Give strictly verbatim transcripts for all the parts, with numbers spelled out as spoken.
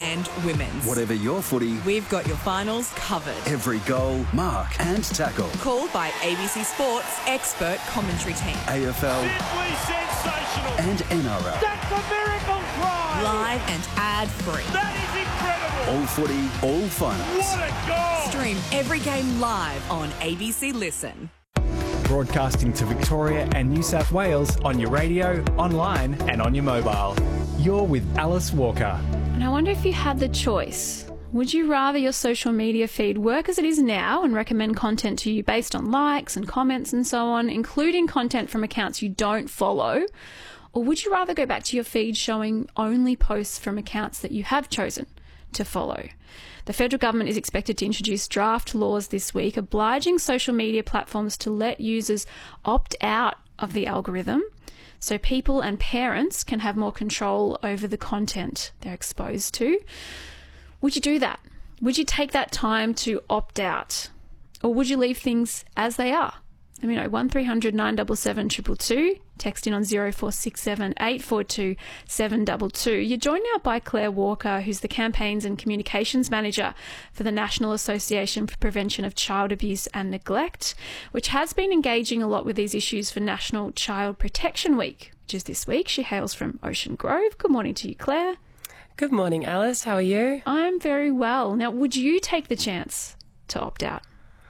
and women's. Whatever your footy, we've got your finals covered. Every goal, mark and tackle. Called by A B C Sports expert commentary team. A F L. Simply sensational. And N R L. That's a miracle try. Live and ad-free. That is incredible. All footy, all finals. What a goal. Stream every game live on A B C Listen. Broadcasting to Victoria and New South Wales on your radio, online and on your mobile. You're with Alice Walker. And I wonder if you had the choice. Would you rather your social media feed work as it is now and recommend content to you based on likes and comments and so on, including content from accounts you don't follow? Or would you rather go back to your feed showing only posts from accounts that you have chosen to follow? The federal government is expected to introduce draft laws this week obliging social media platforms to let users opt out of the algorithm so people and parents can have more control over the content they're exposed to. Would you do that? Would you take that time to opt out? Or would you leave things as they are? Let me know, one three hundred nine seven seven two two two, text in on zero four six seven eight four two seven two two. You're joined now by Claire Walker, who's the Campaigns and Communications Manager for the National Association for Prevention of Child Abuse and Neglect, which has been engaging a lot with these issues for National Child Protection Week, which is this week. She hails from Ocean Grove. Good morning to you, Claire. Good morning, Alice. How are you? I'm very well. Now, would you take the chance to opt out?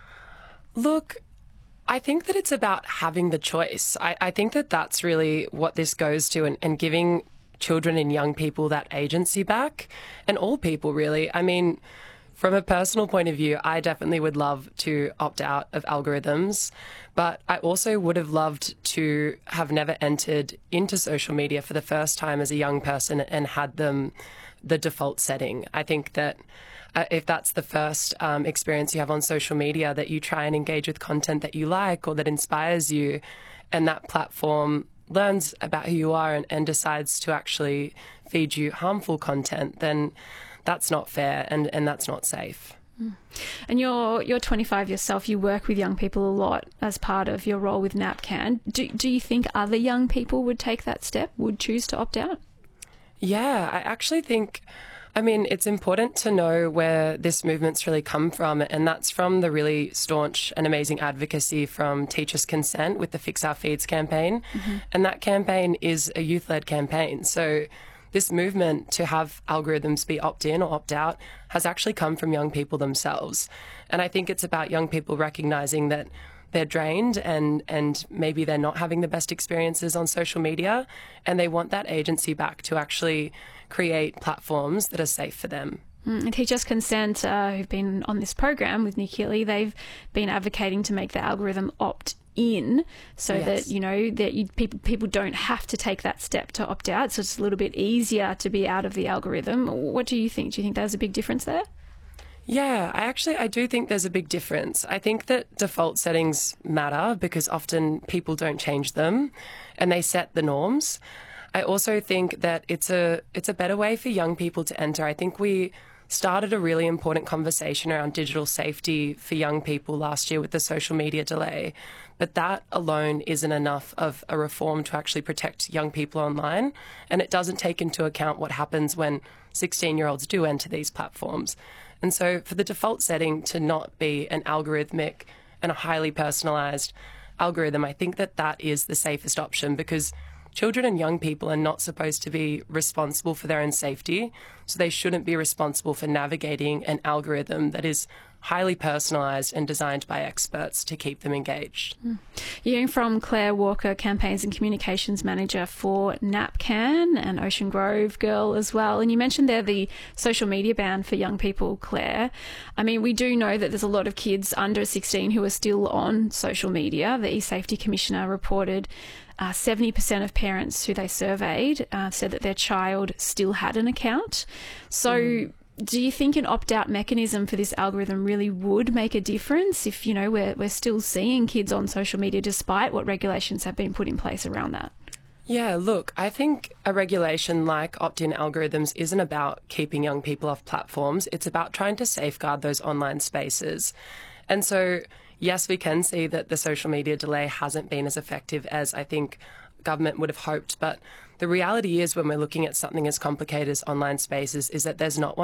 Look, I think that it's about having the choice. I, I think that that's really what this goes to, and, and giving children and young people that agency back, and all people really. I mean, from a personal point of view, I definitely would love to opt out of algorithms, but I also would have loved to have never entered into social media for the first time as a young person and had them the default setting. I think that Uh, if that's the first um, experience you have on social media, that you try and engage with content that you like or that inspires you, and that platform learns about who you are and, and decides to actually feed you harmful content, then that's not fair and, and that's not safe. Mm. And you're you're twenty-five yourself. You work with young people a lot as part of your role with NAPCAN. Do, do you think other young people would take that step, would choose to opt out? Yeah, I actually think... I mean, it's important to know where this movement's really come from, and that's from the really staunch and amazing advocacy from Teachers Consent with the Fix Our Feeds campaign. Mm-hmm. And that campaign is a youth-led campaign. So this movement to have algorithms be opt-in or opt-out has actually come from young people themselves. And I think it's about young people recognising that they're drained and, and maybe they're not having the best experiences on social media, and they want that agency back to actually create platforms that are safe for them. Mm, and Teachers Consent, uh, who've been on this program with Nick Healy, they've been advocating to make the algorithm opt in so yes. that, you know, that you, people people don't have to take that step to opt out. So it's a little bit easier to be out of the algorithm. What do you think? Do you think there's a big difference there? Yeah, I actually, I do think there's a big difference. I think that default settings matter because often people don't change them and they set the norms. I also think that it's a it's a better way for young people to enter. I think we started a really important conversation around digital safety for young people last year with the social media delay, but that alone isn't enough of a reform to actually protect young people online, and it doesn't take into account what happens when sixteen-year-olds do enter these platforms. And so for the default setting to not be an algorithmic and a highly personalised algorithm, I think that that is the safest option, because children and young people are not supposed to be responsible for their own safety, so they shouldn't be responsible for navigating an algorithm that is highly personalised and designed by experts to keep them engaged. Mm. You're hearing from Claire Walker, Campaigns and Communications Manager for NAPCAN, and Ocean Grove girl as well. And you mentioned there the social media ban for young people, Claire. I mean, we do know that there's a lot of kids under sixteen who are still on social media. The eSafety Commissioner reported Uh, seventy percent of parents who they surveyed uh, said that their child still had an account. So mm. do you think an opt-out mechanism for this algorithm really would make a difference if, you know, we're, we're still seeing kids on social media despite what regulations have been put in place around that? Yeah, look, I think a regulation like opt-in algorithms isn't about keeping young people off platforms. It's about trying to safeguard those online spaces. And so yes, we can see that the social media delay hasn't been as effective as I think government would have hoped. But the reality is, when we're looking at something as complicated as online spaces, is that there's not one